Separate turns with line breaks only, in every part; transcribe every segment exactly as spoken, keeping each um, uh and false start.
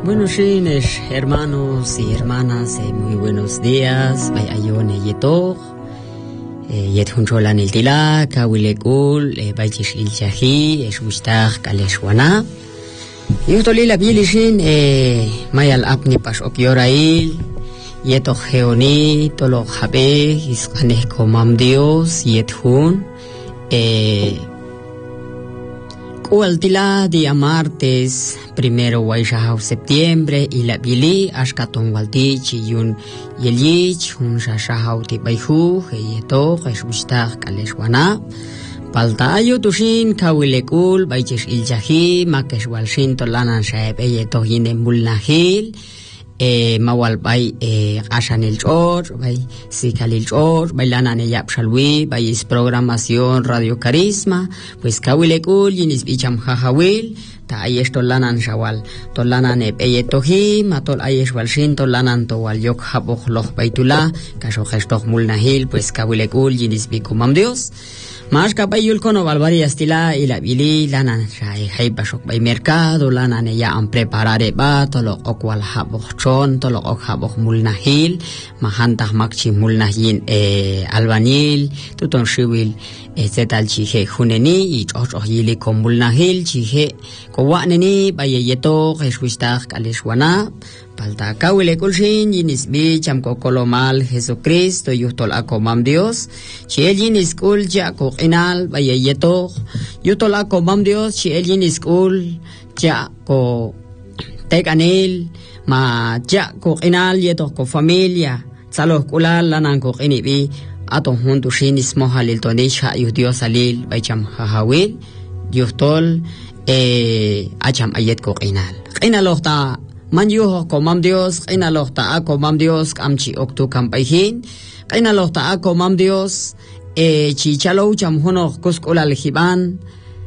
Bueno, shines, hermanos y hermanas, eh, muy buenos días. Bay ayone yeto, yet huncholan el tila, kawilekul, baychish il chahi, eswistach kaleshwana. Yutoli la bilishin, mayal apni pas okyorail, yeto geoni, tolo habe, iskaneh komam Dios, yet hun, eh, Kualtila día martes, primero Waishahau septiembre, y la bili, ashkaton waltich, y un yelich, un shashahau tibaihu, heyeto, jesustach kaleshwana. Paltayo tushin, kawilekul, baichish iljahi, makesh walshin tolanan shaeb, eyeto yinen bulnahil. Eh, mawal bay eh, ashan el chor, bay sikal el chor, bay lana ne yap shalwi, bay es programación Radio Carisma, pues kawilekul yinis bicham hahawil, ta ayesh tolanan shawal, tolanan e peyetohi, matol ayesh walshin tolanan to wal yok habok loch baytula, kasho gestoch mulnahil, pues kawilekul yinis bikumam Dios. Mas kapayul kono balbari astila ila bili lanan shai hay bashok bay mercado lanan ya am preparare ba tolo okwal habok chon tolo ok habok mulnahil mahantah makchi mulnahin e albanil tuton shiwil e zetal chihe huneni i chocho yili kom mulnahil chihe ko waneni bayeyeto jeswistach kaleshwana palta kawile kulshin yinis bi chamko kolomal Jesucristo yutol akomam Dios chiel yinis kul ja ko inal bayeyeto yutol akomam Dios chiel yinis kul ja ko tekanil ma ja ko inal yeto ko familia salo kulal lanan ko inibi aton hundu shinis mohalil tonisha yu Dios alil baycham hahawil yutol e acham ayet ko inal inalokta man yuho komam Dios, kaina lohta a komam Dios, amchi oktu kampaihin, kaina lohta a komam Dios, e chichalo cham huno kuskula lihiban,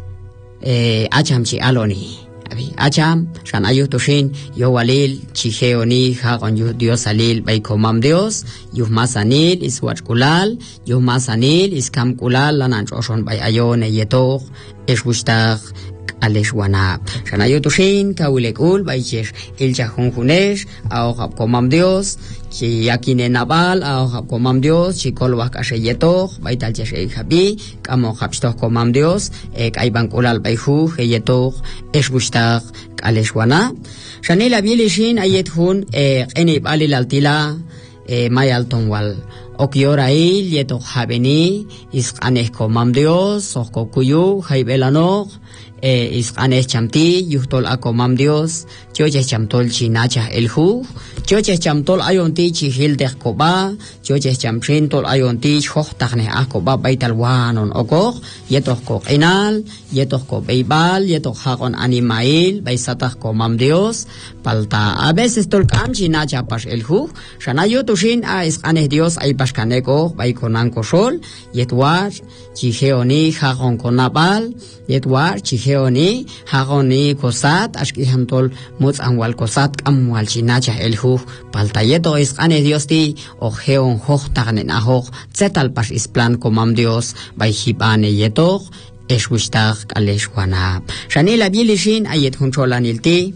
e acham chi aloni. Abi acham, shan ayutushin, yo walil, chiheoni, hagon yu Dios alil, bay komam Dios, yuh masanil, is wachkulal, yuh masanil, is kam kulal, lanan choshon bay ayone yetok, eswistach, aleshwana shanayo tushin kawilekul baichesh ilcha junjunesh ao hab komam Dios chi yakine nabal ao hab komam Dios chi kolwa kasheyeto baital chesh habi kamo habsto komam Dios ek aiban kulal baihu heyeto esbushtar aleshwana shanila bilishin ayet hun e eni balil altila e mayal tonwal okyorail yeto habeni is aneh komam Dios sokokuyu haibelano eh isqaneh chamti yuhtol akomam Dios choche chamtol chinacha elhu choche chamtol ayonti chihildeh koba choche chamshintol ayonti khohtaqne akoba baital wanon okor yetoh ko inal yetoh ko beibal yetoh hagon animail baisatah komam Dios palta a veces tol kam chinacha pas elhu shanayo tushin a isqaneh Dios ay paskaneko baikonan kosol yetwar chiheoni hagon konabal yetwar Heoni, Hagoni, Kosat, Ashkihantol, Muts Anwal Kosat, Amwal Chinacha Elhu, Paltayeto is Ane Diosti, O Heon Hochtagen Ahoch, Zetal Pash is plan Komam Dios, by Hibane Yeto, Eshwishtag Aleshwana. Shanila Bilishin, Ayet Huncholanilti.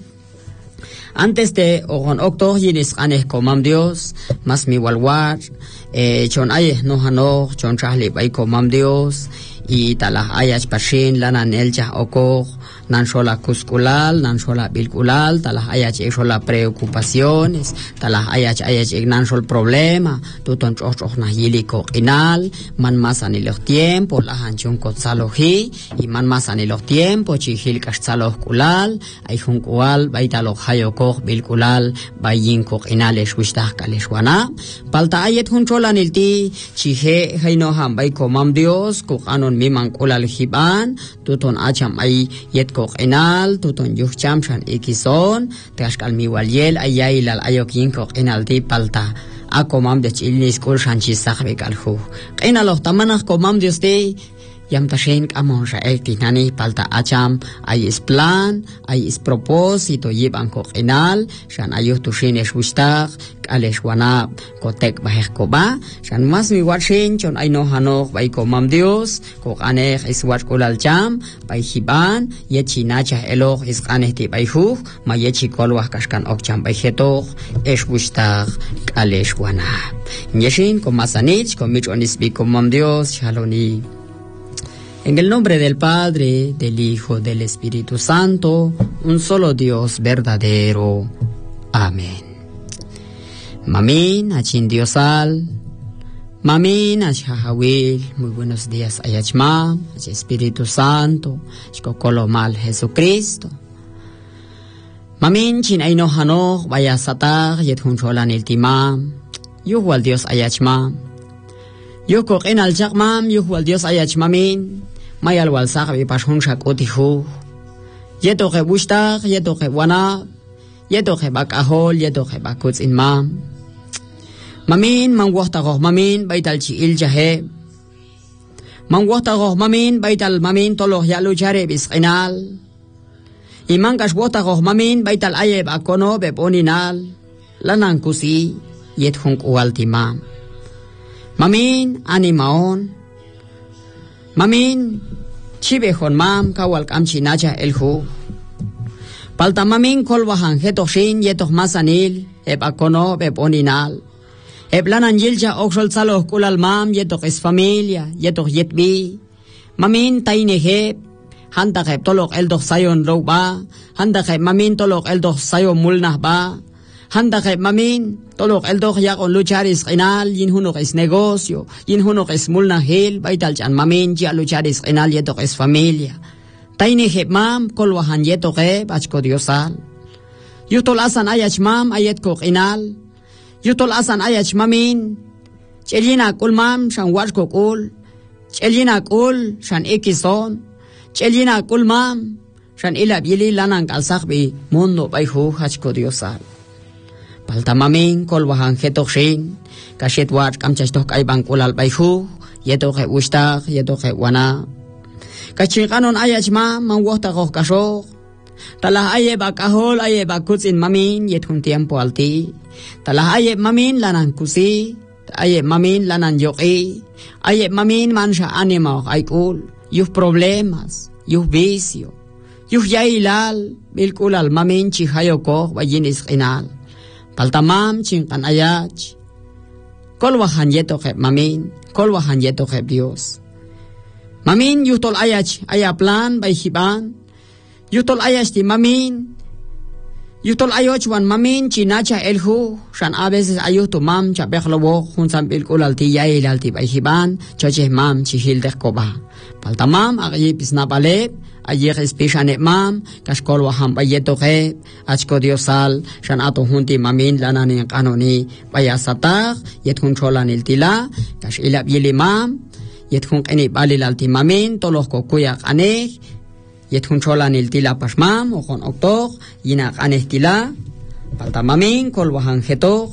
Antes de Ogon Octo, Yinis Ane Komam Dios, Masmi Walwar, eh, Chon Aye Nohano, Chon Charlie by Komam Dios, y talah ayach pashin lanan elcha okor nan sola kuskulal nan sola bilkulal talah ayach sola preocupaciones talah ayach ayach nan sol problema tuton choch na yiliko inal man masan los tiempo la hanchon kotsalohi y man masan los tiempo chihil kastsalo kulal ay hunkual baitalo hayokor bilkulal bayin ko inales wishtah kaleshwana palta ayet huncholan ilti chihe hayno ham bay komam Dios ko anon miman kulal hiban tuton acham ay yet ko inal tuton yuh chamshan ikison tashkal mi walyel ayay lal ayokin ko inal ti palta a komam de chilnis kul shanchi sakbe kalhu inaloh tamanah komam Dios te yam tashen amon sha ektinani palta acham ay es plan ay es propósito yeban ko inal shan ayo tushin es wishtag alesh wana kotek bahek koba shan mas mi warshin chon ay no hanok bay ko mam Dios ko ane es wat kolal cham bay hiban yechi nacha elog is ane ti bay hu ma yechi kolwa kashkan okcham bay hetok es wishtag alesh wana nyeshin ko masanich ko mich onis bi ko mam Dios shaloni. En el nombre del Padre, del Hijo, del Espíritu Santo, un solo Dios verdadero. Amén. Mamin, achin Diosal. Mamin, achahawil. Muy buenos días, ayachma, ach Espíritu Santo, chkokolo mal Jesucristo. Mamin, chin aino hanoch, vaya satar, yet huncholan el timam. Yuhual Dios ayachma. Yukok en al chakmam, yuhual Dios ayachmamin. Mayal wal sakbi pashun shakotihu. Yeto ke bushtak, yeto ke wana, yeto ke bakahol, yeto ke bakuts in mam. Mamin, mangwakta koh mamin, baital chi il jahe. Mangwakta koh mamin, baital mamin toloh yalu jare bisqinal. Imangkash wata koh mamin, baital ayeb akono beponinal. Lanang kusi, yet hunk ualtimam. Mamin, animaon. Mamin, chibe hon mam kawal kamchi nacha elhu. Palta mamin kolwahan hetoshin yetos masanil, eb akono beponinal. Eb lanan yilja oxol saloh kulal mam yetok es familia, yetok yetbi. Mamin taine heb, hanta heb tolok eldok sayon roba, hanta heb mamin tolok eldok sayon mulnah ba. Handa kay mamin, tolok eldok yak on lucharis kinal, yin hunok es negocio, yin hunok es mulna hil, baital chan mamin, ya lucharis kinal, yetok es familia. Taini hep mam, kolwahan yetok e, bachko diosal. Yutol asan ayach mam, ayet ko kinal. Yutol asan ayach mamin, chelina kul mam, shan wachko kul. Chelina kul, shan ikison. Chelina kul mam, shan ilab yili lanang kalsakbi, mundo bayhu, hachko diosal. Palta mamin kolwahan hetokshin kashet wat kamchastok ay bangkulal bayhu yeto ke ustak yeto ke wana kachikanon ayachma mangwota koh kasok talah aye bakahol aye bakutsin mamin yetun tiempo alti talah aye mamin lanan kusi aye mamin lanan yoki aye mamin mansha anima aykul yuh problemas yuh vicio yuh yailal bilkulal mamin chihayoko bayinis kinal. Paltamam chinkan ayach. Kolwahan yeto heb mamin. Kolwahan yeto heb Dios. Mamin yutol ayach ayaplan bay hiban. Yutol ayach di mamin. Yutol ayoch wan mamin chinacha elhu. Shan a veces ayuto mam chapeklowo hunsan bilkul alti yail alti bay hiban. Choche mam chihildek koba. Paltamam agayi pisnapalep. Ayer espishane mam, kashkol waham bayeto ke, achko diosal, shan ato hunti mamin lanan kanoni bayasatar, yet hun cholan il tila, kash ilab yili mam, yet hun eni balil alti mamin, tolos ko kuyak aneh, yet hun cholan il tila pashmam, o kon oktor, yinak aneh tila, palta mamin, kol wahan hetor,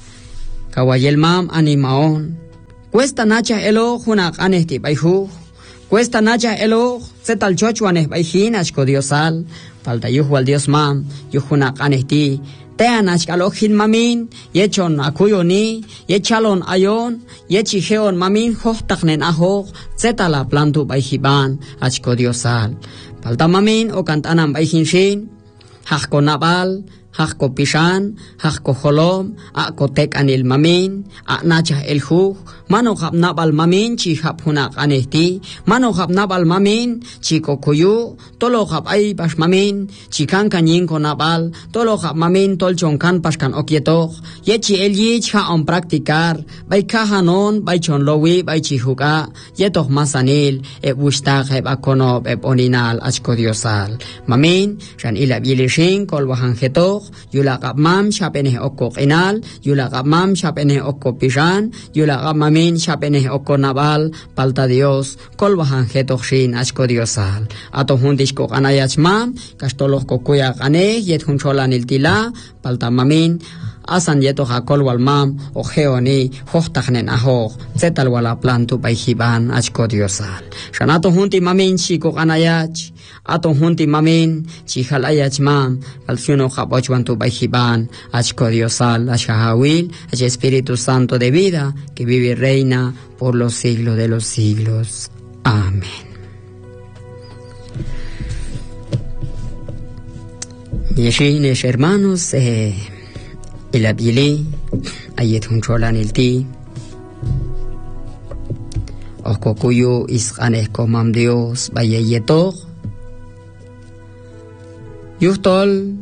kawayel mam animaon, cuesta nacha elo hunak aneh ti bayhu, cuesta nacha elo zetal chochuanes baihin achko diosal falta yuhual dios mam yuhuna kanesti tean achkalojin mamin yechon akuyoni yechalon ayon yechiheon mamin hohtaknen aho zetala plantu baihiban achko diosal falta mamin o kantanan baihin shin hakko nabal hakko pishan hakko holom akko tek anil mamin aknacha elhu mano khap nabal mamin chi khap huna kanesti mano khap nabal mamin chi kokuyu tolo khap ai pas mamin chi kan kanyin ko nabal tolo khap mamin tol chongkan paskan okieto yechi elyi cha on practicar bai kahanon bai chon lowi bai chi huka yetok masanil e busta khep akono e oninal achko diosal mamin shan ila bilishin kol wahan hetok yula kap mam chapene okok inal yula kap mam chapene okko pishan yula kap mamin chapene okko nabal palta dios kol wahan hetok shin achko diosal ato hundish ko anayach mam kastolos ko kuya ane yet hun cholan il tila palta mamin asan yeto hakol walmam o geoni hochtagnen aho zetal wala plantu baihiban achko diosal shanato junti mamin chiko anayach ato junti mamin chihalayach mam alfiuno jabochwantu baihiban achko diosal ashahawil ach Espíritu Santo de vida que vive y reina por los siglos de los siglos. Amén. Yeshines hermanos, eh, el abili, ayet huncholan el ti, okokuyu isqanes komam Dios, vaya yeto, yuhtol,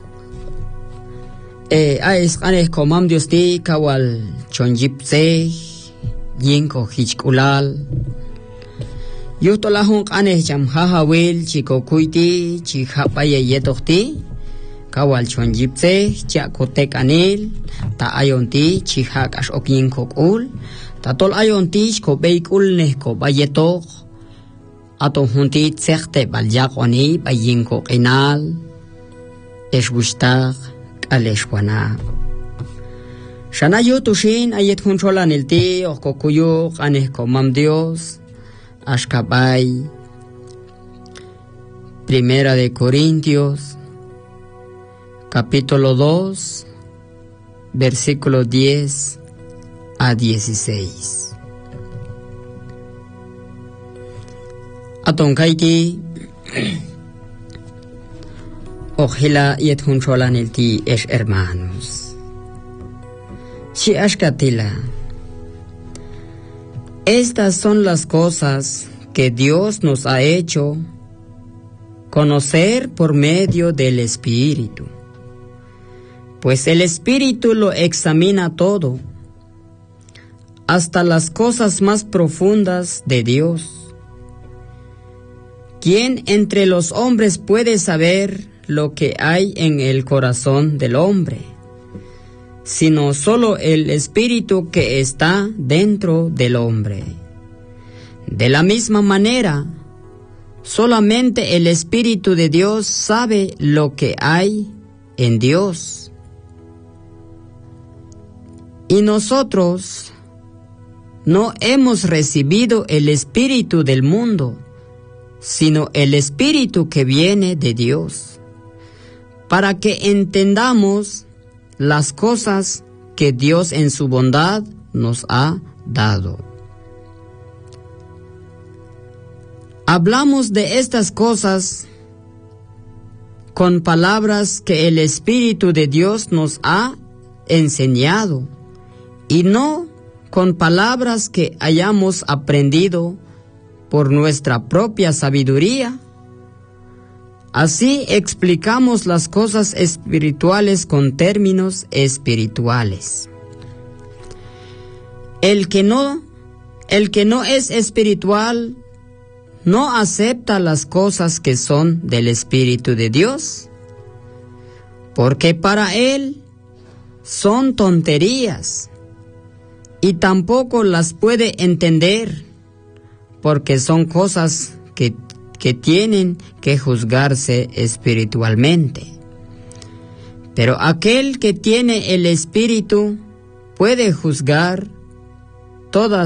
eh, a isqanes komam Dios ti, kawal chonjipse, yinko hichkulal, yuhtol ahun qanes jam hahawil, chiko kuiti, chihapaya yetokti, kawal chonjipse chakotek anil ta ayonti chihak as okin kokul ta tol ayonti ko beikul ne ko bayetok ato hunti tserte baljaqoni bayinko qinal eshbushtaq aleshwana shana yutushin ayet huncholan elti okokuyo qanes ko mam Dios ashkabay Primera de Corintios capítulo dos, versículo diez a dieciséis. Atonkaiti Ojila yet huncholan el ti es hermanos. Si ashkatila. Estas son las cosas que Dios nos ha hecho conocer por medio del Espíritu. Pues el Espíritu lo examina todo, hasta las cosas más profundas de Dios. ¿Quién entre los hombres puede saber lo que hay en el corazón del hombre? Sino solo el Espíritu que está dentro del hombre. De la misma manera, solamente el Espíritu de Dios sabe lo que hay en Dios. Y nosotros no hemos recibido el Espíritu del mundo, sino el Espíritu que viene de Dios, para que entendamos las cosas que Dios en su bondad nos ha dado. Hablamos de estas cosas con palabras que el Espíritu de Dios nos ha enseñado, y no con palabras que hayamos aprendido por nuestra propia sabiduría. Así explicamos las cosas espirituales con términos espirituales. El que no, el que no es espiritual no acepta las cosas que son del Espíritu de Dios, porque para él son tonterías, y tampoco las puede entender, porque son cosas que, que tienen que juzgarse espiritualmente. Pero aquel que tiene el Espíritu puede juzgar todas